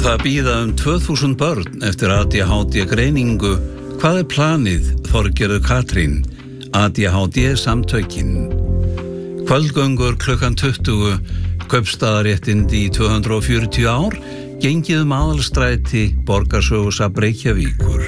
Það bíða 2000 börn eftir ADHD greiningu. Hvað planið, Þorgerður Katrín? ADHD samtökin. Kvöldgöngur klukkan 20, kaupstaðaréttindi í 240 ár, gengið aðalstræti Borgarsögusafn Reykjavíkur.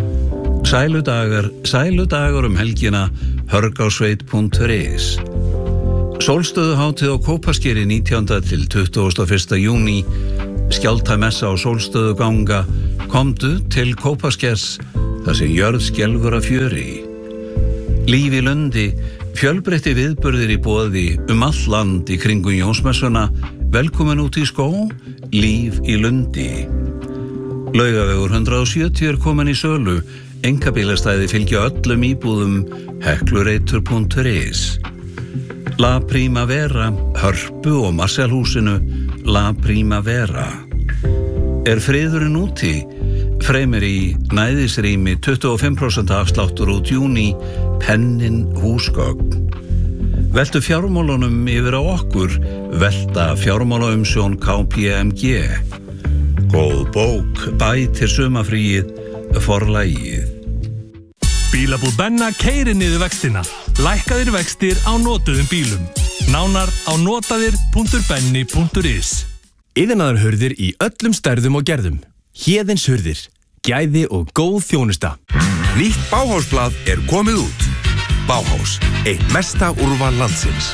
Sæludagar helgina, hörgásveit.is. Sólstöðuhátíð á Kópaskeri 19. til 21. júní, skjálftamessa á Sólstöðuganga. Komdu til Kópaskers, þar sem jörð skelfur af fjöri. Líf í Lundi, fjölbreytti viðburðir í boði all land í kringum Jónsmessuna. Velkomin út í skó, líf í Lundi. Laugavegur 170 komin í sölu. Einkabílastæði fylgja öllum íbúðum, heklureitur.is. La Primavera, Hörpu og Marselhúsinu. La Primavera. Friðurinn úti? Fremur í næðisrými 25% afsláttur út júní. Pennin húsgögn. Veltu fjármálunum yfir á okkur. Velta fjármálaumsjón KPMG. Góð bók bætir sumarfríið, Forlagið. Bílabúð Benna keyrir niður vextina. Lækkaðir vextir á notuðum bílum. Nánar á notaðir.benni.is. Iðnaðarhurðir í öllum stærðum og gerðum. Héðins hurðir. Gæði og góð þjónusta. Nýtt Bauhausblað komið út. Bauhaus, eitt mesta úrval landsins.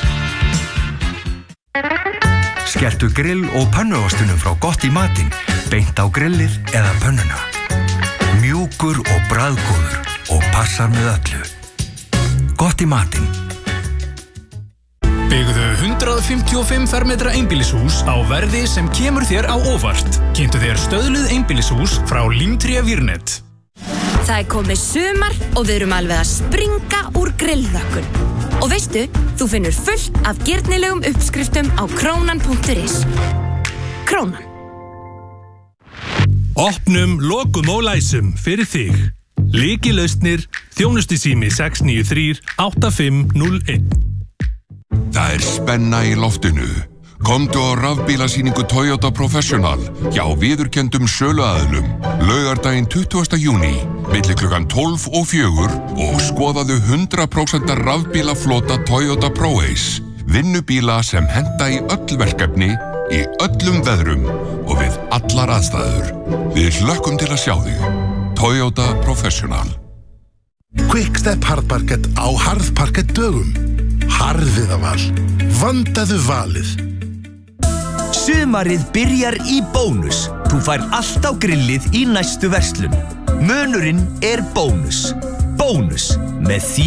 Skelltu grill og pönnuostunum frá Gott í matinn, beint á grillið eða pönnuna. Mjúkur og bragðgóður og passar með öllu. Gott í matinn. Byggðu 155 fermetra einbýlishús á verði sem kemur þér á óvart. Kynntu þér stöðluð einbýlishús frá Limtría Virnet. Það komið sumar og við erum alveg að springa úr grillvökkun. Og veistu, þú finnur fullt af girnilegum uppskriftum á krónan.is. Krónan. Opnum, lokum og læsum fyrir þig. Lykilausnir, þjónustusími 693 8501. Það spenna í loftinu. Komdu á rafbílasýningu Toyota Professional hjá viðurkenndum söluaðilum laugardaginn 20. júní milli klukkan 12 og 4 og skoðaðu 100% rafbílaflota Toyota ProAce. Vinnubíla sem henta í öll verkefni, í öllum veðrum og við allar aðstæður. Við hlökkum til að sjá þig. Toyota Professional. Quickstep harðparkett á harðparkett dögum. Harðviðaval. Vandaðu valið. Sumarið byrjar í Bónus. Þú fær allt á grillið í næstu verslun. Munurinn Bónus. Bónus með því